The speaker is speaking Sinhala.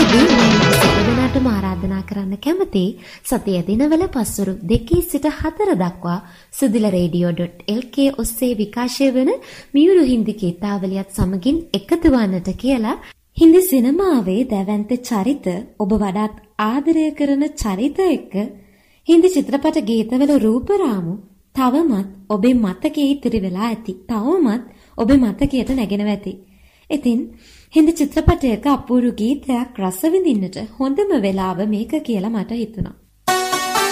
ඉතින් මම සැකදෙනාටම ආරාධනා කරන්න කැමතියි සතිය දිනවල පස්වරු 2 සිට 4 දක්වා sudila.radio.lk ඔස්සේ විකාශය වන මියුරු හින්දි ගීතාවලියත් සමගින් එකතු වන්නට කියලා. හින්දි සිනමාවේ දැවැන්ත චරිත ඔබ වඩාත් ආදරය කරන චරිත එක්ක හින්දි චිත්‍රපට ගීතවල රූපරාමු තවමත් ඔබේ මතකයේ ඉතිරි වෙලා ඇති. තවමත් ඔබේ මතකයට නැගෙනවා ඇති. ඉතින් හින්දි චිත්‍රපටයක අපූර්ව ගීතයක් රස විඳින්නට හොඳම වෙලාව මේක කියලා මට හිතුණා.